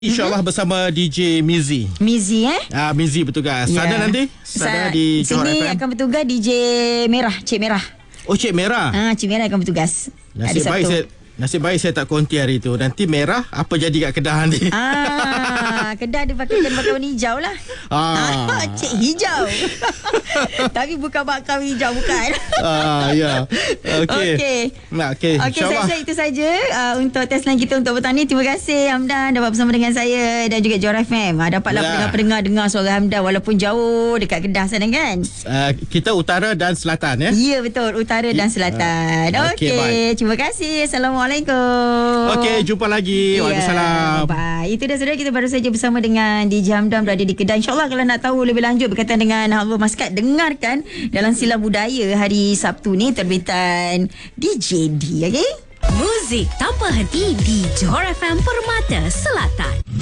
InsyaAllah bersama DJ Mizi. Mizi Mizi bertugas. Sada nanti? Sada di Johor sini FM. akan bertugas DJ Merah, Cik Merah. Oh, Cik Merah. Cik Merah akan bertugas. Nasib baik saya tak konti hari tu. Nanti Merah apa jadi kat Kedah nanti? Kedah dia pakai warna hijau lah. Cik hijau. Tapi bukan bakal hijau, bukan. Ya. Okey. Okey, saya rasa itu saja untuk tagline kita untuk petang ni. Terima kasih Hamdan dapat bersama dengan saya dan juga Johor FM. Dapatlah pendengar dengar suara Hamdan walaupun jauh dekat Kedah sana kan. Kita utara dan selatan ya. Ya betul, utara dan selatan. Okey, terima kasih. Assalamualaikum. Okey, jumpa lagi. Waalaikumsalam. Bye. Itu dah saudara, kita baru saja bersama dengan DJ Hamdan berada di Kedah. InsyaAllah kalau nak tahu lebih lanjut berkaitan dengan Halwa Maskat, dengarkan dalam Silam Budaya hari Sabtu ni terbitan DJ D. Okey? Muzik tanpa henti di Johor FM Permata Selatan.